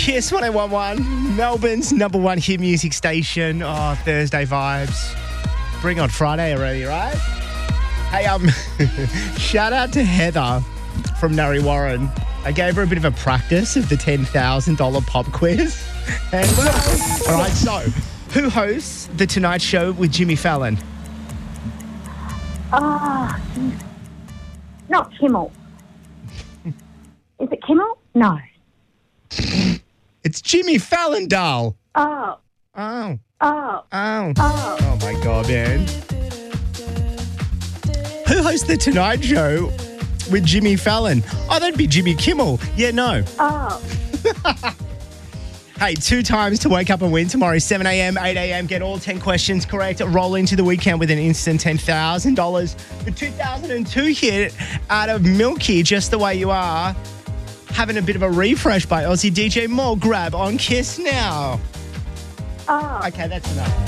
Kiss 101.1, Melbourne's number one hit music station. Oh, Thursday vibes. Bring on Friday already, right? Hey, shout out to Heather from Nurry Warren. I gave her a bit of a practice of the $10,000 pop quiz. And all right, so who hosts The Tonight Show with Jimmy Fallon? Not Kimmel. Is it Kimmel? No. It's Jimmy Fallon, doll. Oh. Oh. Oh. Oh. Oh, my God, man. Who hosts The Tonight Show with Jimmy Fallon? Oh, that'd be Jimmy Kimmel. Yeah, no. Oh. Hey, 2 times to wake up and win tomorrow, 7 a.m., 8 a.m. Get all 10 questions correct. Roll into the weekend with an instant $10,000. The 2002 hit out of Milky, Just the Way You Are. Having a bit of a refresh by Aussie DJ More. Grab on Kiss now. Oh. Okay, that's enough.